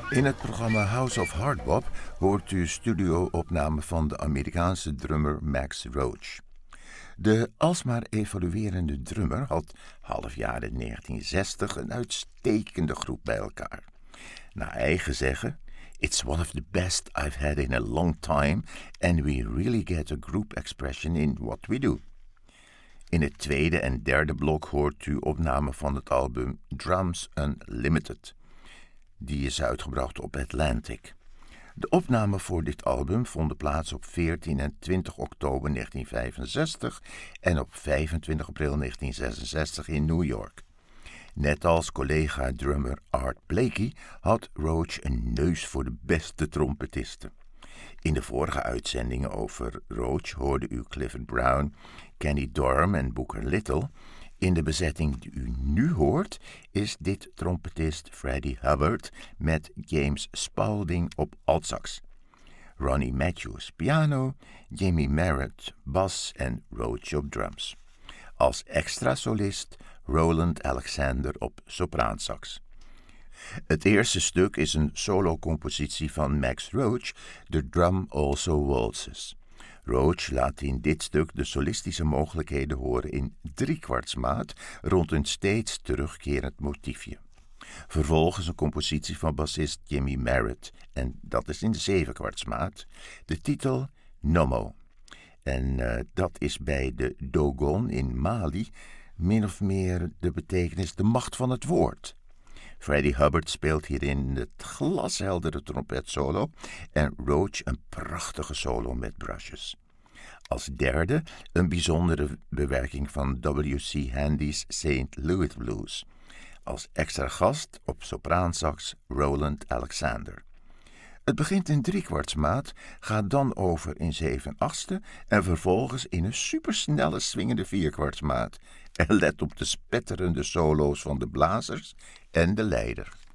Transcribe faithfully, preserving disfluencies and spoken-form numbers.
In het programma House of Hardbop hoort u studio-opname van de Amerikaanse drummer Max Roach. De alsmaar evoluerende drummer had half jaren negentien zestig een uitstekende groep bij elkaar. Naar eigen zeggen, it's one of the best I've had in a long time and we really get a group expression in what we do. In het tweede en derde blok hoort u opname van het album Drums Unlimited. Die is uitgebracht op Atlantic. De opnamen voor dit album vonden plaats op veertien en twintig oktober negentien vijfenzestig en op vijfentwintig april negentien zesenzestig in New York. Net als collega-drummer Art Blakey had Roach een neus voor de beste trompetisten. In de vorige uitzendingen over Roach hoorde u Clifford Brown, Kenny Dorham en Booker Little. In de bezetting die u nu hoort is dit trompetist Freddie Hubbard met James Spaulding op altsax, Ronnie Matthews piano, Jimmy Merritt bas en Roach op drums. Als extra solist Roland Alexander op sopraansax. Het eerste stuk is een solo-compositie van Max Roach, The Drum Also Waltzes. Roach laat in dit stuk de solistische mogelijkheden horen in driekwartsmaat rond een steeds terugkerend motiefje. Vervolgens een compositie van bassist Jimmy Merritt, en dat is in de zevenkwartsmaat, de titel Nomo. En uh, dat is bij de Dogon in Mali min of meer de betekenis de macht van het woord. Freddie Hubbard speelt hierin het glasheldere trompetsolo en Roach een prachtige solo met brushes. Als derde een bijzondere bewerking van W C Handy's Saint Louis Blues. Als extra gast op sopraansax Roland Alexander. Het begint in driekwartsmaat, gaat dan over in zeven achtste en vervolgens in een supersnelle swingende vierkwartsmaat. En let op de spetterende solo's van de blazers en de leider.